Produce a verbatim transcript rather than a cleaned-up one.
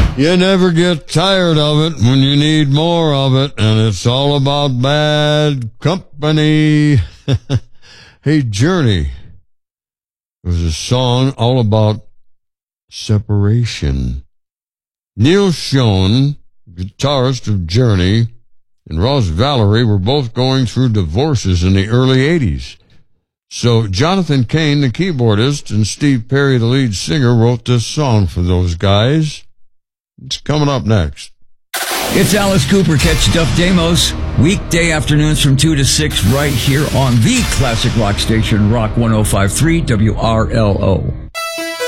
You never get tired of it when you need more of it, and it's all about bad company. Hey, Journey was a song all about separation. Neil Schon, guitarist of Journey, and Ross Valerie were both going through divorces in the early eighties. So Jonathan Cain, the keyboardist, and Steve Perry, the lead singer, wrote this song for those guys. It's coming up next. It's Alice Cooper. Catch Duff Demos weekday afternoons from two to six right here on the classic rock station, Rock one oh five point three W R L O.